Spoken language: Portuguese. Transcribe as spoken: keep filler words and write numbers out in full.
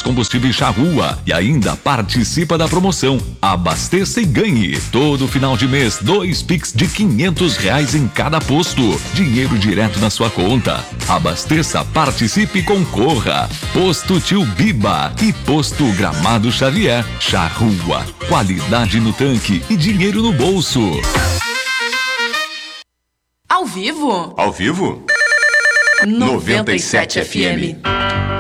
dos combustíveis Charrua e ainda participa da promoção. Abasteça e ganhe. Todo final de mês, dois Pix de quinhentos reais em cada posto. Dinheiro direto na sua conta. Abasteça, participe e concorra. Posto Tio Biba e Posto Gramado Xavier. Charrua. Qualidade no tanque e dinheiro no bolso. Ao vivo? Ao vivo? noventa e sete F M.